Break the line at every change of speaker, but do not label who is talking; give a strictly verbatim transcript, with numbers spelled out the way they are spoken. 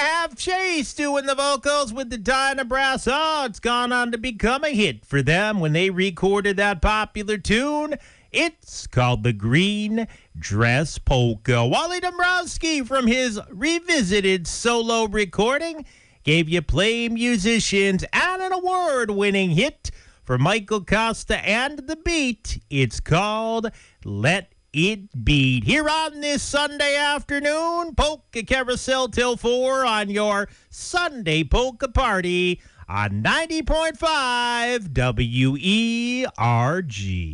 have Chase doing the vocals with the Dinah Brass. Oh, it's gone on to become a hit for them when they recorded that popular tune. It's called the Green Dress Polka. Wally Dombrowski, from his revisited solo recording, gave you Play Musicians and an award-winning hit for Michael Costa and the Beat. It's called Let It Beat. Here on this Sunday afternoon, Polka Carousel till four on your Sunday Polka Party on ninety point five W E R G.